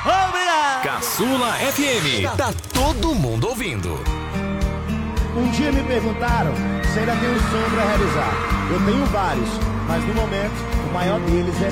Obrigado. Caçula FM. Tá todo mundo ouvindo. Um dia me perguntaram se ainda tenho um sonho pra realizar. Eu tenho vários, mas no momento o maior deles é